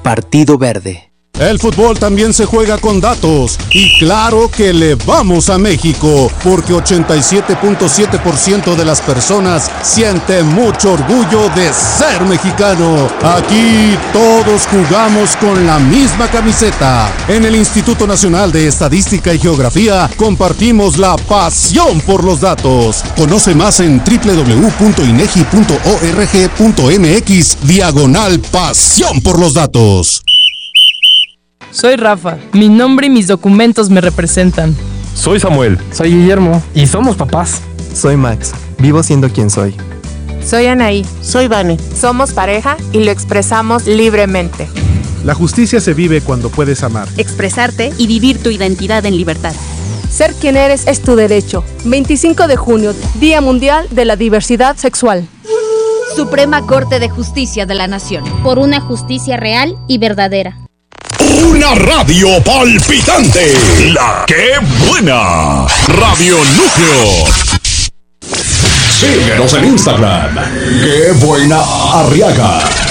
Partido Verde. El fútbol también se juega con datos y claro que le vamos a México porque 87.7% de las personas siente mucho orgullo de ser mexicano. Aquí todos jugamos con la misma camiseta. En el Instituto Nacional de Estadística y Geografía compartimos la pasión por los datos. Conoce más en www.inegi.org.mx/pasión por los datos. Soy Rafa, mi nombre y mis documentos me representan. Soy Samuel. Soy Guillermo y somos papás. Soy Max, vivo siendo quien soy. Soy Anaí. Soy Vane. Somos pareja y lo expresamos libremente. La justicia se vive cuando puedes amar, expresarte y vivir tu identidad en libertad. Ser quien eres es tu derecho. 25 de junio, Día Mundial de la Diversidad Sexual. Suprema Corte de Justicia de la Nación. Por una justicia real y verdadera. Una radio palpitante. La que buena. Radio Núcleo. Síguenos en Instagram. Qué buena Arriaga.